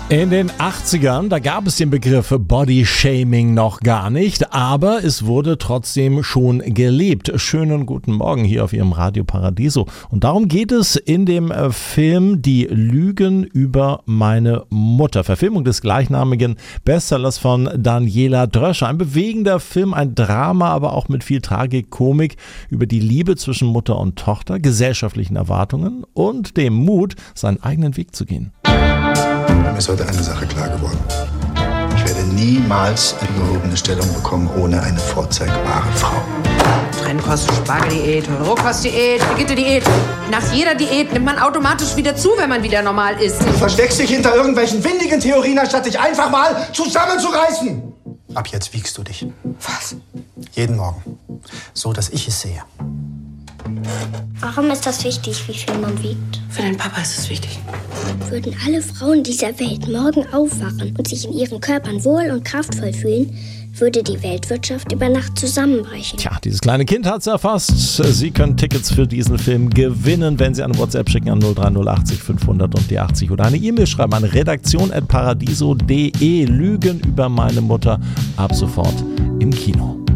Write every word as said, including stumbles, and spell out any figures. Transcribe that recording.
In den achtzigern, da gab es den Begriff Body-Shaming noch gar nicht, aber es wurde trotzdem schon gelebt. Schönen guten Morgen hier auf Ihrem Radio Paradiso. Und darum geht es in dem Film Die Lügen über meine Mutter. Verfilmung des gleichnamigen Bestsellers von Daniela Dröscher. Ein bewegender Film, ein Drama, aber auch mit viel Tragik-Komik über die Liebe zwischen Mutter und Tochter, gesellschaftlichen Erwartungen und dem Mut, seinen eigenen Weg zu gehen. Mir ist heute eine Sache klar geworden. Ich werde niemals eine gehobene Stellung bekommen ohne eine vorzeigbare Frau. Trennkost-Spargeldiät, Rohkostdiät, Brigitte-Diät. Nach jeder Diät nimmt man automatisch wieder zu, wenn man wieder normal isst. Du versteckst dich hinter irgendwelchen windigen Theorien, anstatt dich einfach mal zusammenzureißen. Ab jetzt wiegst du dich. Was? Jeden Morgen. So, dass ich es sehe. Warum ist das wichtig, wie viel man wiegt? Für deinen Papa ist es wichtig. Würden alle Frauen dieser Welt morgen aufwachen und sich in ihren Körpern wohl und kraftvoll fühlen, würde die Weltwirtschaft über Nacht zusammenbrechen. Tja, dieses kleine Kind hat es erfasst. Sie können Tickets für diesen Film gewinnen, wenn Sie eine WhatsApp schicken an null drei null achtzig fünfhundert und die achtzig oder eine E-Mail schreiben an redaktion at paradiso punkt de. Lügen über meine Mutter ab sofort im Kino.